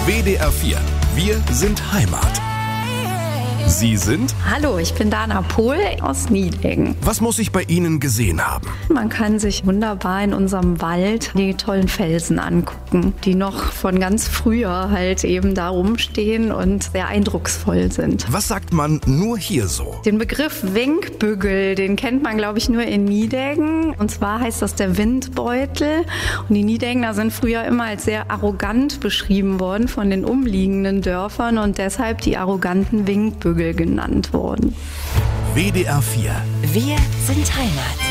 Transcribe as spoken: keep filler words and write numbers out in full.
W D R vier. Wir sind Heimat. Sie sind? Hallo, ich bin Dana Pohl aus Nideggen. Was muss ich bei Ihnen gesehen haben? Man kann sich wunderbar in unserem Wald die tollen Felsen angucken, die noch von ganz früher halt eben da rumstehen und sehr eindrucksvoll sind. Was sagt man nur hier so? Den Begriff Winkbügel, den kennt man, glaube ich, nur in Nideggen. Und zwar heißt das der Windbeutel. Und die Nideggener sind früher immer als sehr arrogant beschrieben worden von den umliegenden Dörfern und deshalb die arroganten Winkbügel genannt worden. W D R vier. Wir sind Heimat.